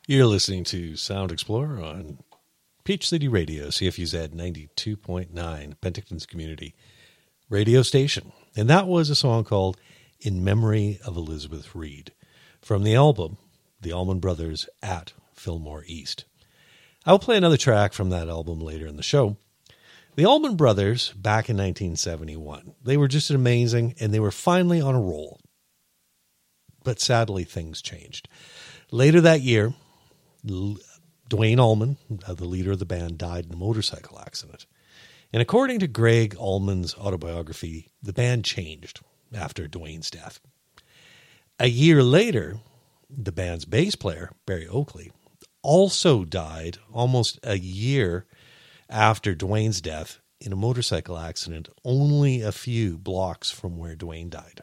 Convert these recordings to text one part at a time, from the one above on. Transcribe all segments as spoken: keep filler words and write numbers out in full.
You're listening to Sound Explorer on Peach City Radio, C F U Z ninety-two point nine, Penticton's community radio station. And that was a song called In Memory of Elizabeth Reed from the album The Allman Brothers at Fillmore East. I'll play another track from that album later in the show. The Allman Brothers, back in nineteen seventy-one, they were just amazing, and they were finally on a roll. But sadly, things changed. Later that year, Duane Allman, the leader of the band, died in a motorcycle accident. And according to Gregg Allman's autobiography, the band changed after Duane's death. A year later, the band's bass player, Barry Oakley, also died almost a year after Duane's death in a motorcycle accident, only a few blocks from where Duane died.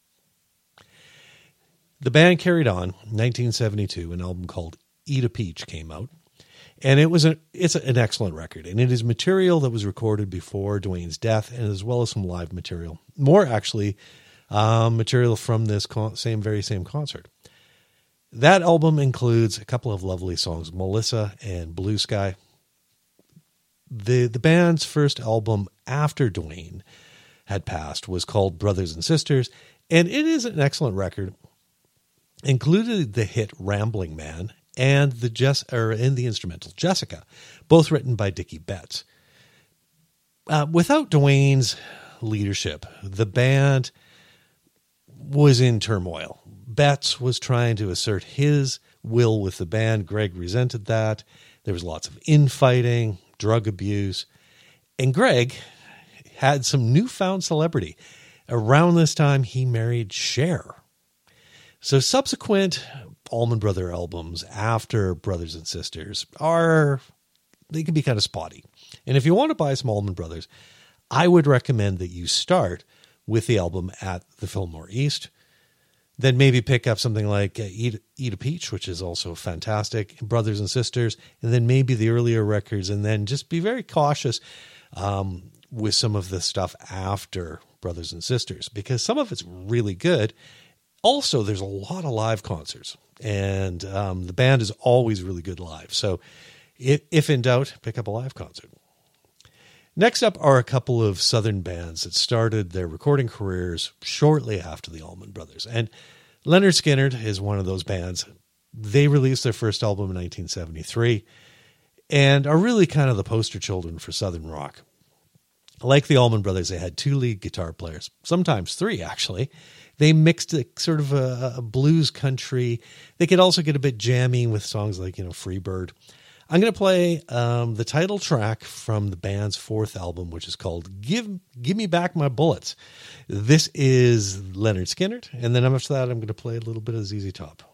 The band carried on. In nineteen seventy-two, an album called Eat a Peach came out, and it was a, it's an excellent record, and it is material that was recorded before Duane's death, and as well as some live material. More, actually, um, material from this con- same very same concert. That album includes a couple of lovely songs, Melissa and Blue Sky. The, the band's first album after Duane had passed was called Brothers and Sisters, and it is an excellent record. Included the hit Rambling Man and the Jess or in the instrumental Jessica, both written by Dickie Betts. Uh, without Duane's leadership, the band was in turmoil. Betts was trying to assert his will with the band. Gregg resented that. There was lots of infighting, drug abuse, and Gregg had some newfound celebrity. Around this time, he married Cher. So subsequent Allman Brother albums after Brothers and Sisters are, they can be kind of spotty. And if you want to buy some Allman Brothers, I would recommend that you start with the album at the Fillmore East. Then maybe pick up something like uh, Eat, Eat a Peach, which is also fantastic, Brothers and Sisters, and then maybe the earlier records, and then just be very cautious um, with some of the stuff after Brothers and Sisters, because some of it's really good. Also, there's a lot of live concerts, and um, the band is always really good live. So if, if in doubt, pick up a live concert. Next up are a couple of Southern bands that started their recording careers shortly after the Allman Brothers. And Lynyrd Skynyrd is one of those bands. They released their first album in nineteen seventy-three and are really kind of the poster children for Southern rock. Like the Allman Brothers, they had two lead guitar players, sometimes three, actually. They mixed a, sort of a, a blues country. They could also get a bit jammy with songs like, you know, Free Bird. I'm going to play um, the title track from the band's fourth album, which is called Give Give Me Back My Bullets. This is Lynyrd Skynyrd, and then after that, I'm going to play a little bit of Z Z Top.